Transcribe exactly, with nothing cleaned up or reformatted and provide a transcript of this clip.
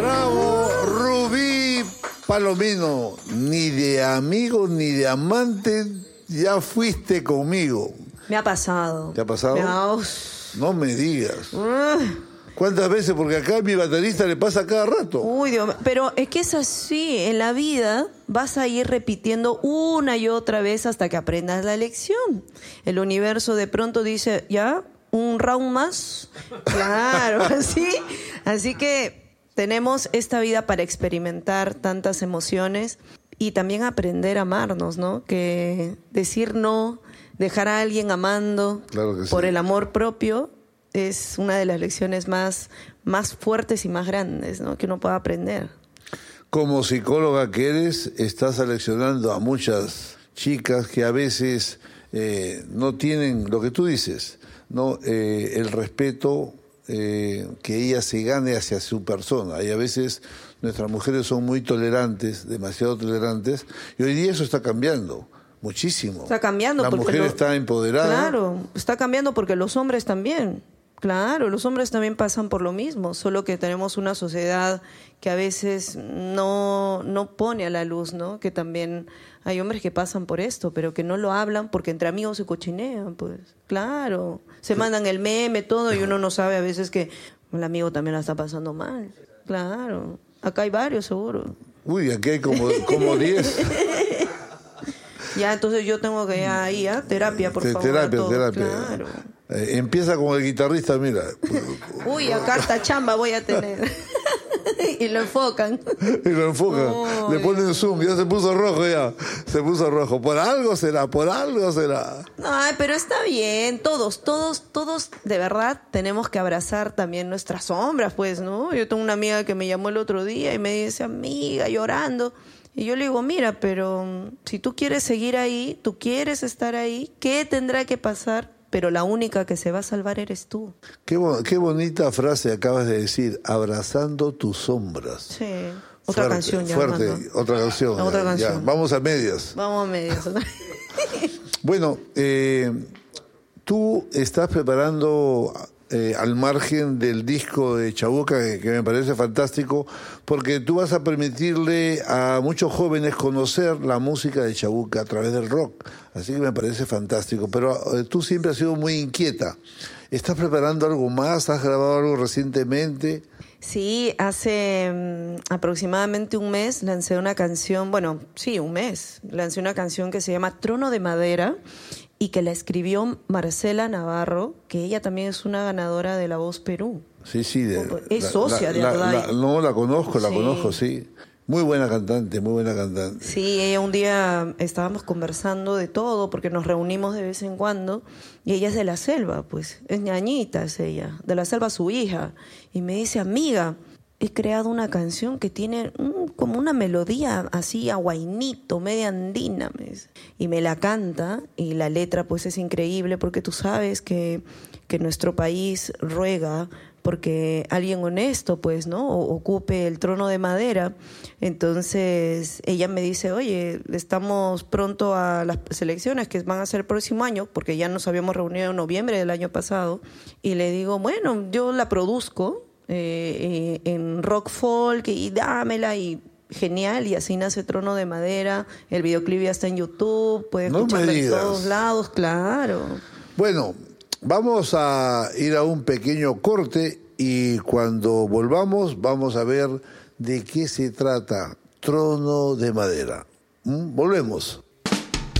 Bravo, Rubí Palomino. Ni de amigo ni de amante ya fuiste conmigo. Me ha pasado. ¿Te ha pasado? Me ha... No me digas. Uh. ¿Cuántas veces? Porque acá a mi baterista le pasa cada rato. Uy, Dios mío. Pero es que es así. En la vida vas a ir repitiendo una y otra vez hasta que aprendas la lección. El universo de pronto dice, ya, un round más. Claro, así. Así que tenemos esta vida para experimentar tantas emociones y también aprender a amarnos, ¿no? Que decir no, dejar a alguien amando Claro que sí. por el amor propio es una de las lecciones más, más fuertes y más grandes, ¿no? Que uno pueda aprender. Como psicóloga que eres, estás seleccionando a muchas chicas que a veces eh, no tienen lo que tú dices, no eh, el respeto eh, que ella se gane hacia su persona. Y a veces nuestras mujeres son muy tolerantes, demasiado tolerantes, y hoy día eso está cambiando. Muchísimo. Está cambiando. La porque mujer lo, está empoderada. Claro, está cambiando porque los hombres también. Claro, los hombres también pasan por lo mismo, solo que tenemos una sociedad que a veces no, no pone a la luz, ¿no? Que también hay hombres que pasan por esto, pero que no lo hablan porque entre amigos se cochinean, pues. Claro, se mandan el meme, todo, y uno no sabe a veces que el amigo también la está pasando mal. Claro, acá hay varios, seguro. Uy, aquí hay como como diez. Ya, entonces yo tengo que ir ahí, ¿ah? Terapia, por Te- favor. terapia, a todos. terapia. Claro. Eh, empieza con el guitarrista, mira. Uy, a carta chamba voy a tener. Y lo enfocan. Y lo enfocan, Uy. le ponen zoom, ya se puso rojo ya. Se puso rojo. Por algo será, por algo será. Ay, pero está bien. Todos, todos, todos de verdad tenemos que abrazar también nuestras sombras, pues, ¿no? Yo tengo una amiga que me llamó el otro día y me dice, amiga, llorando. Y yo le digo, mira, pero si tú quieres seguir ahí, tú quieres estar ahí, ¿qué tendrá que pasar? Pero la única que se va a salvar eres tú. Qué, bo- qué bonita frase acabas de decir, abrazando tus sombras. Sí. Otra Fuerte, canción ya. Fuerte, Armando. otra canción. Otra ya, canción. ya. Vamos a medias. Vamos a medias. Bueno, eh, tú estás preparando eh, al margen del disco de Chabuca, que, que me parece fantástico, porque tú vas a permitirle a muchos jóvenes conocer la música de Chabuca a través del rock. Así que me parece fantástico. Pero eh, tú siempre has sido muy inquieta. ¿Estás preparando algo más? ¿Has grabado algo recientemente? Sí, hace um, aproximadamente un mes lancé una canción, bueno, sí, un mes, lancé una canción que se llama Trono de Madera y que la escribió Marcela Navarro, que ella también es una ganadora de La Voz Perú. Sí, sí. De, Es la- socia la- de la- Ardai. la- No, la conozco, la Sí. conozco, sí. Muy buena cantante, muy buena cantante. Sí, ella un día estábamos conversando de todo porque nos reunimos de vez en cuando y ella es de la selva, pues es ñañita, es ella, de la selva su hija. Y me dice, amiga, he creado una canción que tiene mm, como una melodía así a guainito, media andina, me dice. Y me la canta y la letra pues es increíble porque tú sabes que, que nuestro país ruega porque alguien honesto, pues, ¿no? O- ocupe el trono de madera. Entonces, ella me dice, oye, estamos pronto a las elecciones que van a ser el próximo año, porque ya nos habíamos reunido en noviembre del año pasado, y le digo, bueno, yo la produzco eh, eh, en rock folk y dámela y... Genial, y así nace Trono de Madera. El videoclip ya está en YouTube, puedes No me escucharlo en digas. todos lados, claro. Bueno, vamos a ir a un pequeño corte y cuando volvamos vamos a ver de qué se trata Trono de Madera. ¿Mm? Volvemos.